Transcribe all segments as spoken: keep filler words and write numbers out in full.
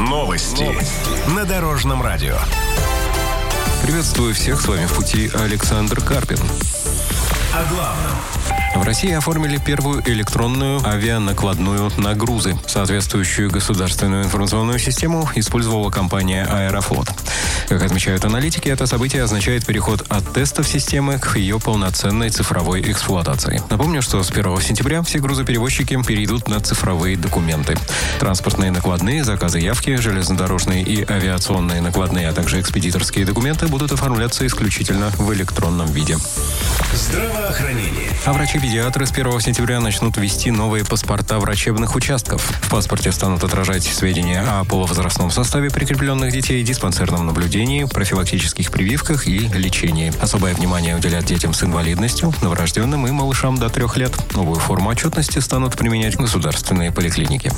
Новости. Новости. На Дорожном радио. Приветствую всех, с вами в пути Александр Карпин. О главном. В России оформили первую электронную авианакладную на грузы. Соответствующую государственную информационную систему использовала компания «Аэрофлот». Как отмечают аналитики, это событие означает переход от тестов системы к ее полноценной цифровой эксплуатации. Напомню, что с первого сентября все грузоперевозчики перейдут на цифровые документы. Транспортные накладные, заказы явки, железнодорожные и авиационные накладные, а также экспедиторские документы будут оформляться исключительно в электронном виде. Здравоохранение. А врачи-педиатры с первого сентября начнут ввести новые паспорта врачебных участков. В паспорте станут отражать сведения о полувозрастном составе прикрепленных детей, диспансерном наблюдении, профилактических прививках и лечении. Особое внимание уделят детям с инвалидностью, новорожденным и малышам до трех лет. Новую форму отчетности станут применять государственные поликлиники.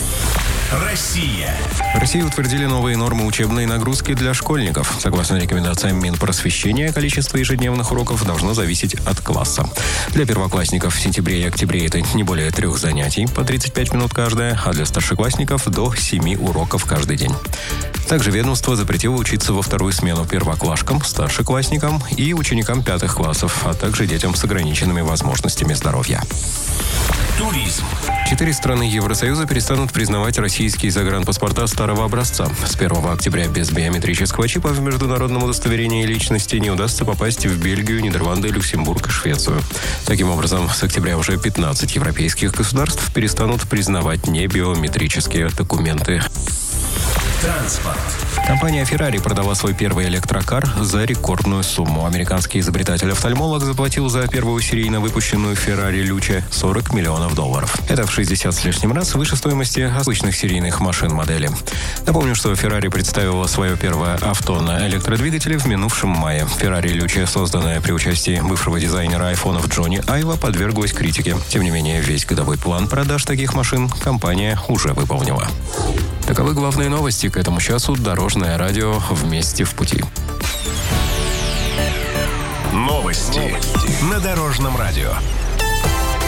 Россия. В России утвердили новые нормы учебной нагрузки для школьников. Согласно рекомендациям Минпросвещения, количество ежедневных уроков должно зависеть от класса. Для первоклассников в сентябре и октябре это не более трех занятий, по тридцать пять минут каждое, а для старшеклассников до семи уроков каждый день. Также ведомство запретило учиться во вторую смену первоклашкам, старшеклассникам и ученикам пятых классов, а также детям с ограниченными возможностями здоровья. Туризм. Четыре страны Евросоюза перестанут признавать российские загранпаспорта старого образца. С первого октября без биометрического чипа в международном удостоверении личности не удастся попасть в Бельгию, Нидерланды, Люксембург и Швецию. Таким образом, с октября уже пятнадцать европейских государств перестанут признавать небиометрические документы. Транспорт. Компания Ferrari продала свой первый электрокар за рекордную сумму. Американский изобретатель-офтальмолог заплатил за первую серийно выпущенную Ferrari Luce сорок миллионов долларов. Это в шестьдесят с лишним раз выше стоимости обычных серийных машин модели. Напомню, что Ferrari представила свое первое авто на электродвигателе в минувшем мае. Ferrari Luce, созданная при участии бывшего дизайнера айфонов Джонни Айва, подверглась критике. Тем не менее, весь годовой план продаж таких машин компания уже выполнила. Таковы главные новости к этому часу. Дорожное радио «Вместе в пути». Новости. Новости. На Дорожном радио.